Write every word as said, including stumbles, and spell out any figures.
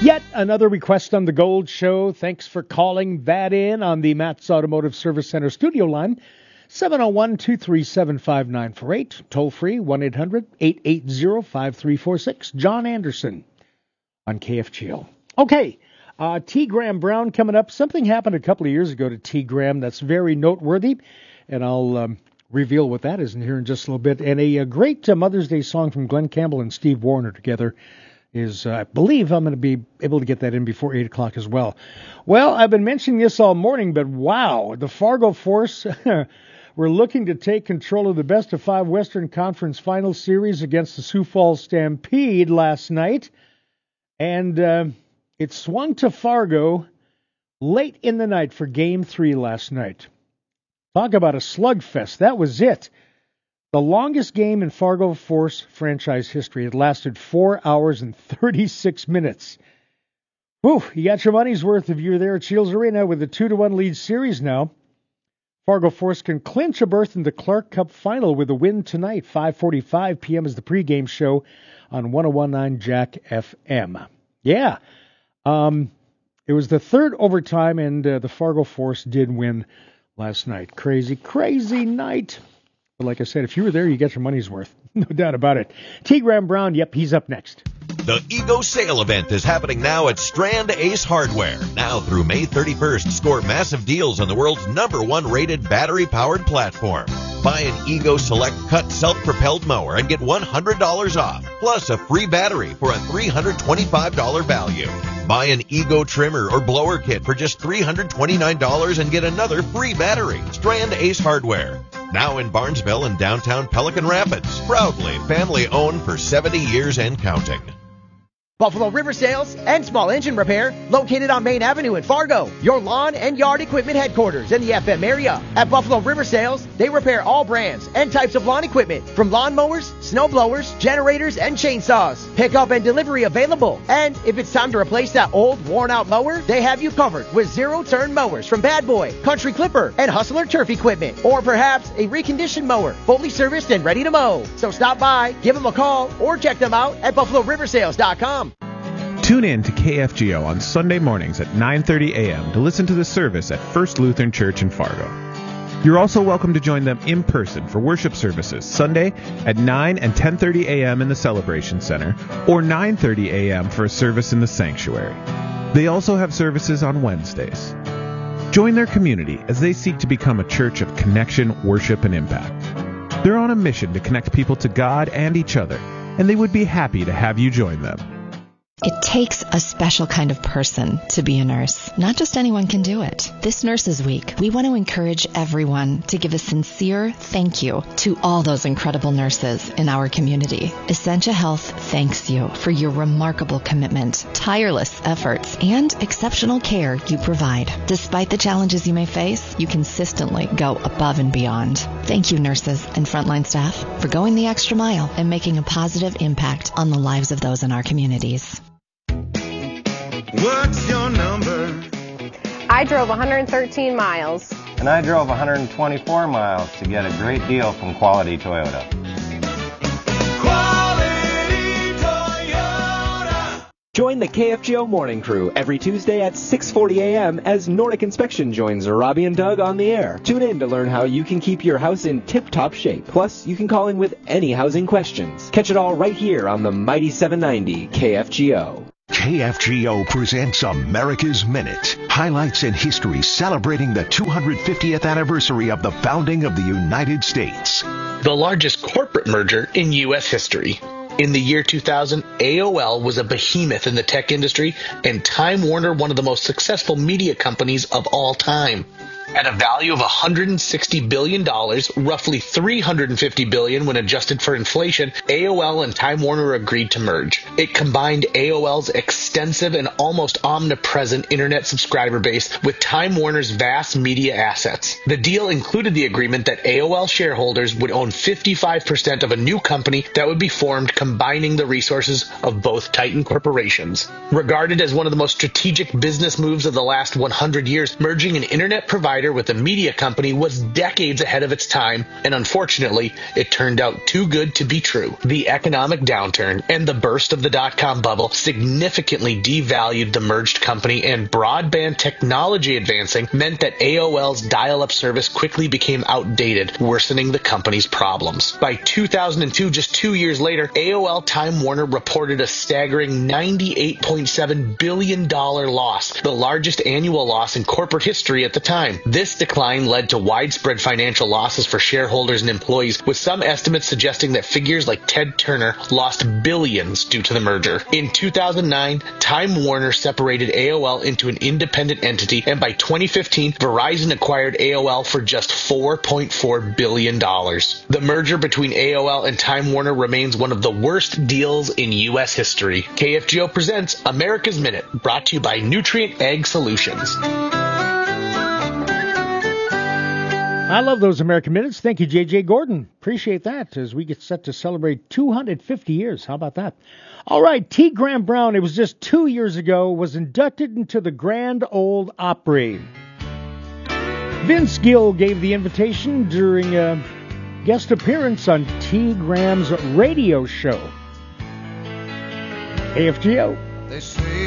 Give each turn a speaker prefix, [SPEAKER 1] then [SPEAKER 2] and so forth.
[SPEAKER 1] Yet another request on the Gold Show. Thanks for calling that in on the Matt's Automotive Service Center studio line. seven oh one, two three seven, five nine four eight. Toll free, one eight hundred, eight eight zero, five three four six. John Anderson on K F G O. Okay, uh, T. Graham Brown coming up. Something happened a couple of years ago to T. Graham that's very noteworthy, and I'll um, reveal what that is in here in just a little bit. And a, a great uh, Mother's Day song from Glenn Campbell and Steve Warner together is, uh, I believe I'm going to be able to get that in before eight o'clock as well. Well, I've been mentioning this all morning, but wow, the Fargo Force were looking to take control of the best of five Western Conference Final Series against the Sioux Falls Stampede last night. And uh, it swung to Fargo late in the night for Game three last night. Talk about a slugfest. That was it. The longest game in Fargo Force franchise history. It lasted four hours and thirty-six minutes. Whew, you got your money's worth if you're there at Shields Arena with a two to one lead series now. Fargo Force can clinch a berth in the Clark Cup Final with a win tonight. five forty-five p.m. is the pregame show on one oh one point nine Jack F M. Yeah, um, it was the third overtime, and uh, the Fargo Force did win last night. Crazy, crazy night. But like I said, if you were there, you get your money's worth. No doubt about it. T. Graham Brown, yep, he's up next.
[SPEAKER 2] The Ego Sale Event is happening now at Strand Ace Hardware. Now through May thirty-first, score massive deals on the world's number one rated battery-powered platform. Buy an Ego Select Cut self-propelled mower and get one hundred dollars off, plus a free battery for a three hundred twenty-five dollars value. Buy an Ego trimmer or blower kit for just three hundred twenty-nine dollars and get another free battery. Strand Ace Hardware. Now in Barnesville and downtown Pelican Rapids. Proudly family-owned for seventy years and counting.
[SPEAKER 3] Buffalo River Sales and Small Engine Repair, located on Main Avenue in Fargo, your lawn and yard equipment headquarters in the F M area. At Buffalo River Sales, they repair all brands and types of lawn equipment, from lawn mowers, snow blowers, generators, and chainsaws. Pickup and delivery available. And if it's time to replace that old, worn-out mower, they have you covered with zero-turn mowers from Bad Boy, Country Clipper, and Hustler Turf Equipment. Or perhaps a reconditioned mower, fully serviced and ready to mow. So stop by, give them a call, or check them out at buffalo river sales dot com.
[SPEAKER 4] Tune in to K F G O on Sunday mornings at nine thirty a.m. to listen to the service at First Lutheran Church in Fargo. You're also welcome to join them in person for worship services Sunday at nine and ten thirty a.m. in the Celebration Center, or nine thirty a.m. for a service in the sanctuary. They also have services on Wednesdays. Join their community as they seek to become a church of connection, worship, and impact. They're on a mission to connect people to God and each other, and they would be happy to have you join them.
[SPEAKER 5] It takes a special kind of person to be a nurse. Not just anyone can do it. This Nurses Week, we want to encourage everyone to give a sincere thank you to all those incredible nurses in our community. Essentia Health thanks you for your remarkable commitment, tireless efforts, and exceptional care you provide. Despite the challenges you may face, you consistently go above and beyond. Thank you, nurses and frontline staff, for going the extra mile and making a positive impact on the lives of those in our communities.
[SPEAKER 6] What's your number?
[SPEAKER 7] I drove one hundred thirteen miles.
[SPEAKER 8] And I drove one hundred twenty-four miles to get a great deal from Quality Toyota.
[SPEAKER 6] Quality Toyota.
[SPEAKER 9] Join the K F G O Morning Crew every Tuesday at six forty a.m. as Nordic Inspection joins Robbie and Doug on the air. Tune in to learn how you can keep your house in tip-top shape. Plus, you can call in with any housing questions. Catch it all right here on the Mighty seven ninety K F G O.
[SPEAKER 10] K F G O presents America's Minute. Highlights in history celebrating the two hundred fiftieth anniversary of the founding of the United States.
[SPEAKER 11] The largest corporate merger in U S history. In the year two thousand, A O L was a behemoth in the tech industry and Time Warner one of the most successful media companies of all time. At a value of one hundred sixty billion dollars, roughly three hundred fifty billion dollars when adjusted for inflation, A O L and Time Warner agreed to merge. It combined A O L's extensive and almost omnipresent internet subscriber base with Time Warner's vast media assets. The deal included the agreement that A O L shareholders would own fifty-five percent of a new company that would be formed combining the resources of both Titan corporations. Regarded as one of the most strategic business moves of the last one hundred years, merging an internet provider provider with a media company was decades ahead of its time, and unfortunately, it turned out too good to be true. The economic downturn and the burst of the dot-com bubble significantly devalued the merged company, and broadband technology advancing meant that A O L's dial-up service quickly became outdated, worsening the company's problems. By two thousand two, just two years later, A O L Time Warner reported a staggering ninety-eight point seven billion dollars loss, the largest annual loss in corporate history at the time. This decline led to widespread financial losses for shareholders and employees, with some estimates suggesting that figures like Ted Turner lost billions due to the merger. In two thousand nine, Time Warner separated A O L into an independent entity, and by twenty fifteen, Verizon acquired A O L for just four point four billion dollars. The merger between A O L and Time Warner remains one of the worst deals in U S history. K F G O presents America's Minute, brought to you by Nutrient Ag Solutions.
[SPEAKER 1] I love those American Minutes. Thank you, J J Gordon. Appreciate that as we get set to celebrate two hundred fifty years. How about that? All right, T. Graham Brown, it was just two years ago, was inducted into the Grand Ole Opry. Vince Gill gave the invitation during a guest appearance on T. Graham's radio show. K F G O.